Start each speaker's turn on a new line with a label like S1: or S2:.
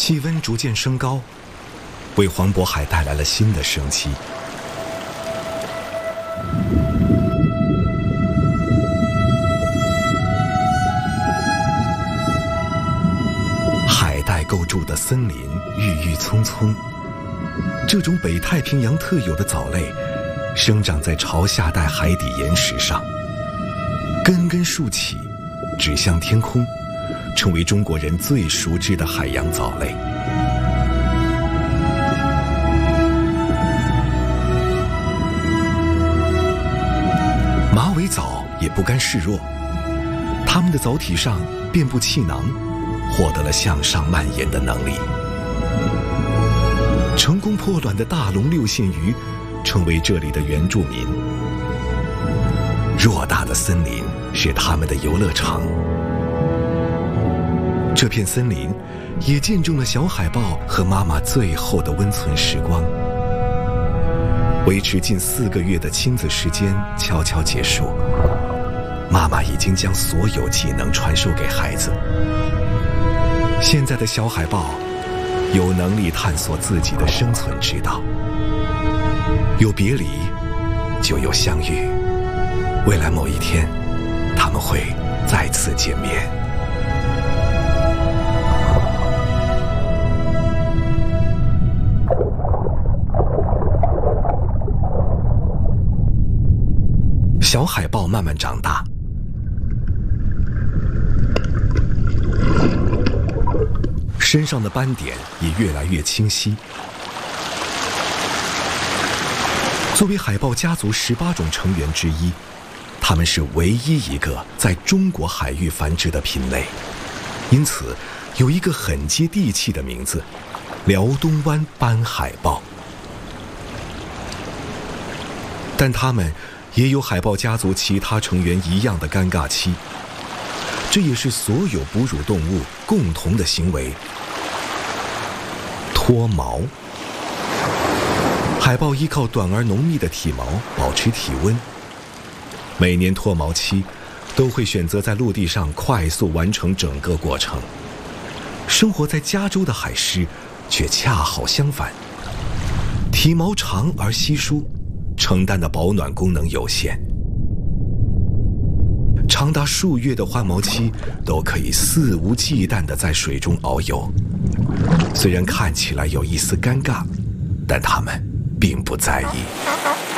S1: 气温逐渐升高，为黄渤海带来了新的生机。海带构筑的森林郁郁葱葱，这种北太平洋特有的藻类生长在潮下带海底岩石上，根根竖起，指向天空，成为中国人最熟知的海洋藻类。马尾藻也不甘示弱，它们的藻体上遍布气囊，获得了向上蔓延的能力。成功破卵的大龙六线鱼成为这里的原住民。偌大的森林是他们的游乐场。这片森林也见证了小海豹和妈妈最后的温存时光。维持近4个月的亲子时间悄悄结束，妈妈已经将所有技能传授给孩子。现在的小海豹有能力探索自己的生存之道。有别离，就有相遇。未来某一天，他们会再次见面。小海豹慢慢长大，身上的斑点也越来越清晰。作为海豹家族18种成员之一，它们是唯一一个在中国海域繁殖的品类，因此有一个很接地气的名字——辽东湾斑海豹。但它们也有海豹家族其他成员一样的尴尬期，这也是所有哺乳动物共同的行为——脱毛。海豹依靠短而浓密的体毛保持体温，每年脱毛期都会选择在陆地上快速完成整个过程。生活在加州的海狮却恰好相反，体毛长而稀疏，承担的保暖功能有限，长达数月的换毛期都可以肆无忌惮地在水中遨游。虽然看起来有一丝尴尬，但他们并不在意。